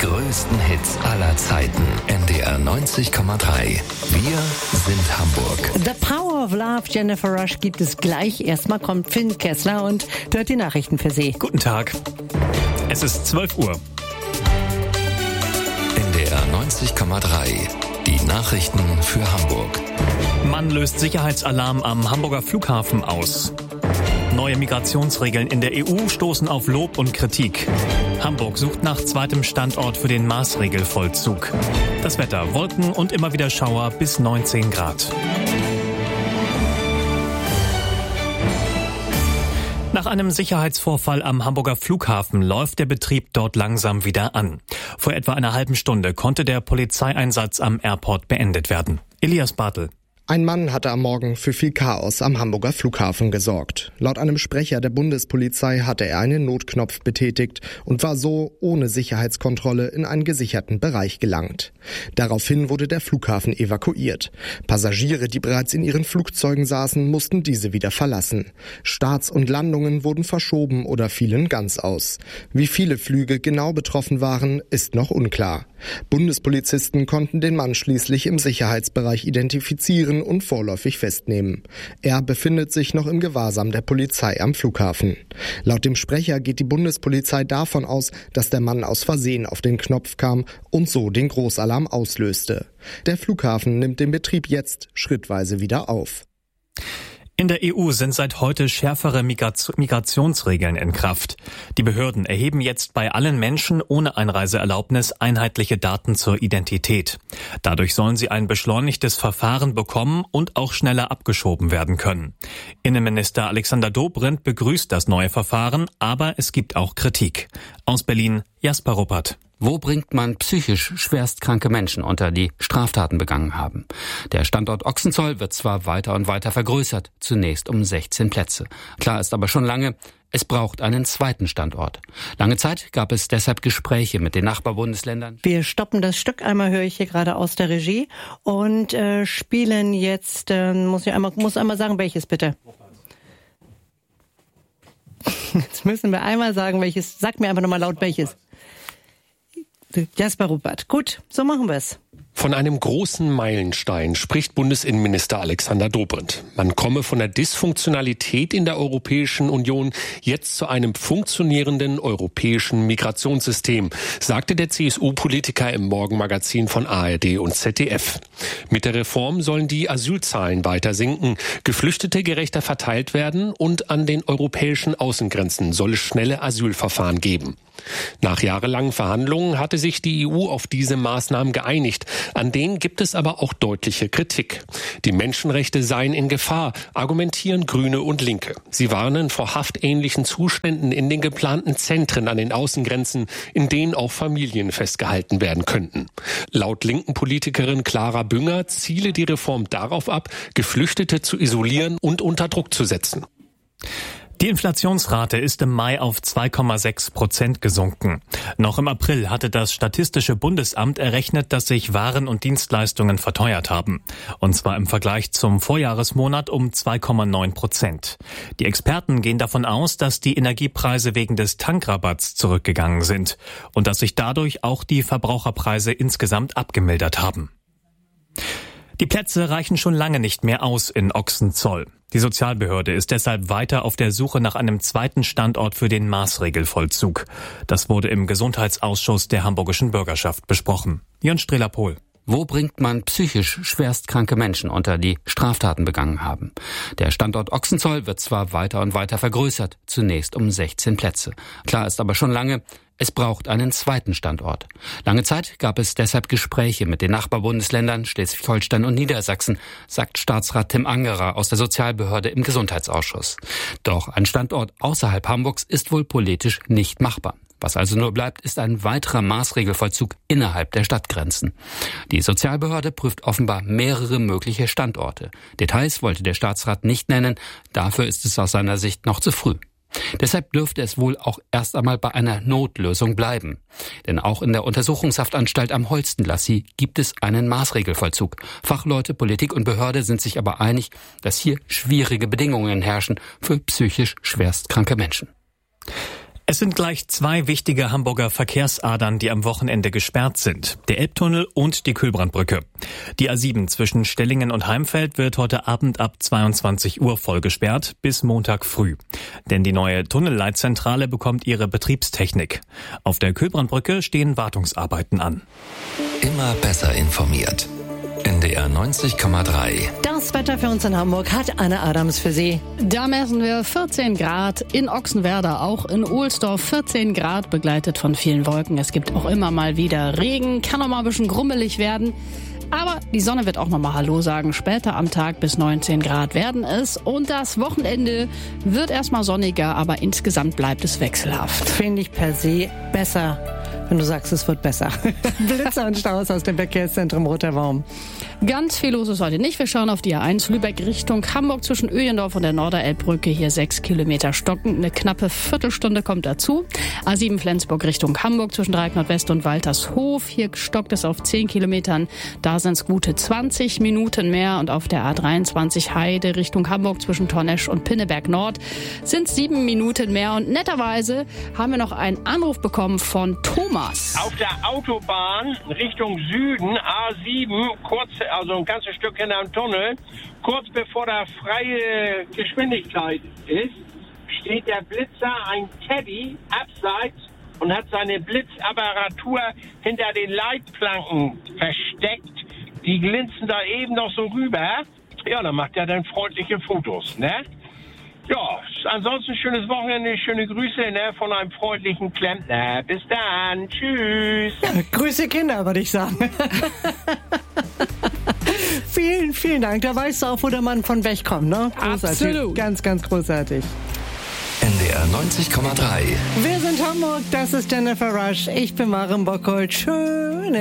größten Hits aller Zeiten. NDR 90,3. Wir sind Hamburg. The Power of Love, Jennifer Rush, gibt es gleich. Erstmal kommt Finn Kessler und hört die Nachrichten für Sie. Guten Tag. Es ist 12 Uhr. NDR 90,3. Die Nachrichten für Hamburg. Mann löst Sicherheitsalarm am Hamburger Flughafen aus. Neue Migrationsregeln in der EU stoßen auf Lob und Kritik. Hamburg sucht nach zweitem Standort für den Maßregelvollzug. Das Wetter: Wolken und immer wieder Schauer bis 19 Grad. Nach einem Sicherheitsvorfall am Hamburger Flughafen läuft der Betrieb dort langsam wieder an. Vor etwa einer halben Stunde konnte der Polizeieinsatz am Airport beendet werden. Elias Bartel. Ein Mann hatte am Morgen für viel Chaos am Hamburger Flughafen gesorgt. Laut einem Sprecher der Bundespolizei hatte er einen Notknopf betätigt und war so ohne Sicherheitskontrolle in einen gesicherten Bereich gelangt. Daraufhin wurde der Flughafen evakuiert. Passagiere, die bereits in ihren Flugzeugen saßen, mussten diese wieder verlassen. Starts und Landungen wurden verschoben oder fielen ganz aus. Wie viele Flüge genau betroffen waren, ist noch unklar. Bundespolizisten konnten den Mann schließlich im Sicherheitsbereich identifizieren und vorläufig festnehmen. Er befindet sich noch im Gewahrsam der Polizei am Flughafen. Laut dem Sprecher geht die Bundespolizei davon aus, dass der Mann aus Versehen auf den Knopf kam und so den Großalarm auslöste. Der Flughafen nimmt den Betrieb jetzt schrittweise wieder auf. In der EU sind seit heute schärfere Migrationsregeln in Kraft. Die Behörden erheben jetzt bei allen Menschen ohne Einreiseerlaubnis einheitliche Daten zur Identität. Dadurch sollen sie ein beschleunigtes Verfahren bekommen und auch schneller abgeschoben werden können. Innenminister Alexander Dobrindt begrüßt das neue Verfahren, aber es gibt auch Kritik. Aus Berlin, Jasper Ruppert. Wo bringt man psychisch schwerstkranke Menschen unter, die Straftaten begangen haben? Der Standort Ochsenzoll wird zwar weiter und weiter vergrößert, zunächst um 16 Plätze. Klar ist aber schon lange, es braucht einen zweiten Standort. Lange Zeit gab es deshalb Gespräche mit den Nachbarbundesländern. Wir stoppen das Stück einmal, höre ich hier gerade aus der Regie, und spielen jetzt, muss einmal sagen, welches bitte? Jetzt müssen wir einmal sagen, welches. Sag mir einfach nochmal laut, welches. Jasper Ruppert. Gut, so machen wir es. Von einem großen Meilenstein spricht Bundesinnenminister Alexander Dobrindt. Man komme von der Dysfunktionalität in der Europäischen Union jetzt zu einem funktionierenden europäischen Migrationssystem, sagte der CSU-Politiker im Morgenmagazin von ARD und ZDF. Mit der Reform sollen die Asylzahlen weiter sinken, Geflüchtete gerechter verteilt werden und an den europäischen Außengrenzen soll es schnelle Asylverfahren geben. Nach jahrelangen Verhandlungen hatte sich die EU auf diese Maßnahmen geeinigt. An denen gibt es aber auch deutliche Kritik. Die Menschenrechte seien in Gefahr, argumentieren Grüne und Linke. Sie warnen vor haftähnlichen Zuständen in den geplanten Zentren an den Außengrenzen, in denen auch Familien festgehalten werden könnten. Laut linken Politikerin Clara Bünger ziele die Reform darauf ab, Geflüchtete zu isolieren und unter Druck zu setzen. Die Inflationsrate ist im Mai auf 2,6% gesunken. Noch im April hatte das Statistische Bundesamt errechnet, dass sich Waren und Dienstleistungen verteuert haben. Und zwar im Vergleich zum Vorjahresmonat um 2,9%. Die Experten gehen davon aus, dass die Energiepreise wegen des Tankrabatts zurückgegangen sind und dass sich dadurch auch die Verbraucherpreise insgesamt abgemildert haben. Die Plätze reichen schon lange nicht mehr aus in Ochsenzoll. Die Sozialbehörde ist deshalb weiter auf der Suche nach einem zweiten Standort für den Maßregelvollzug. Das wurde im Gesundheitsausschuss der hamburgischen Bürgerschaft besprochen. Jörn Strehler-Pohl. Wo bringt man psychisch schwerstkranke Menschen unter, die Straftaten begangen haben? Der Standort Ochsenzoll wird zwar weiter und weiter vergrößert, zunächst um 16 Plätze. Klar ist aber schon lange, es braucht einen zweiten Standort. Lange Zeit gab es deshalb Gespräche mit den Nachbarbundesländern Schleswig-Holstein und Niedersachsen, sagt Staatsrat Tim Angerer aus der Sozialbehörde im Gesundheitsausschuss. Doch ein Standort außerhalb Hamburgs ist wohl politisch nicht machbar. Was also nur bleibt, ist ein weiterer Maßregelvollzug innerhalb der Stadtgrenzen. Die Sozialbehörde prüft offenbar mehrere mögliche Standorte. Details wollte der Staatsrat nicht nennen, dafür ist es aus seiner Sicht noch zu früh. Deshalb dürfte es wohl auch erst einmal bei einer Notlösung bleiben. Denn auch in der Untersuchungshaftanstalt am Holstenlassie gibt es einen Maßregelvollzug. Fachleute, Politik und Behörde sind sich aber einig, dass hier schwierige Bedingungen herrschen für psychisch schwerstkranke Menschen. Es sind gleich 2 wichtige Hamburger Verkehrsadern, die am Wochenende gesperrt sind. Der Elbtunnel und die Kühlbrandbrücke. Die A7 zwischen Stellingen und Heimfeld wird heute Abend ab 22 Uhr voll gesperrt bis Montag früh. Denn die neue Tunnelleitzentrale bekommt ihre Betriebstechnik. Auf der Kühlbrandbrücke stehen Wartungsarbeiten an. Immer besser informiert. NDR 90,3. Das Wetter für uns in Hamburg hat Anne Adams für Sie. Da messen wir 14 Grad, in Ochsenwerder auch, in Ohlsdorf 14 Grad, begleitet von vielen Wolken. Es gibt auch immer mal wieder Regen, kann auch mal ein bisschen grummelig werden. Aber die Sonne wird auch nochmal Hallo sagen. Später am Tag bis 19 Grad werden es. Und das Wochenende wird erstmal sonniger, aber insgesamt bleibt es wechselhaft. Finde ich per se besser, wenn du sagst, es wird besser. Blitzer und Staus aus dem Verkehrszentrum Roter Baum. Ganz viel los ist heute nicht. Wir schauen auf die A1 Lübeck Richtung Hamburg zwischen Öjendorf und der Norderelbbrücke. Hier 6 Kilometer stockend. Eine knappe Viertelstunde kommt dazu. A7 Flensburg Richtung Hamburg zwischen Dreieck Nordwest und Waltershof. Hier stockt es auf 10 Kilometern. Da sind es gute 20 Minuten mehr. Und auf der A23 Heide Richtung Hamburg zwischen Tornesch und Pinneberg Nord sind es 7 Minuten mehr. Und netterweise haben wir noch einen Anruf bekommen von Thomas. Auf der Autobahn Richtung Süden, A7, also ein ganzes Stück hinter dem Tunnel, kurz bevor da freie Geschwindigkeit ist, steht der Blitzer, ein Caddy, abseits und hat seine Blitzapparatur hinter den Leitplanken versteckt. Die glinzen da eben noch so rüber. Ja, dann macht er dann freundliche Fotos, ne? Ja, ansonsten schönes Wochenende, schöne Grüße, ne, von einem freundlichen Klempner. Bis dann, tschüss. Ja, Grüße Kinder, würde ich sagen. Vielen, vielen Dank. Da weißt du auch, wo der Mann von wegkommt, ne? Großartig. Absolut. Ganz, ganz großartig. NDR 90,3. Wir sind Hamburg, das ist Jennifer Rush. Ich bin Maren Bockholt. Schöne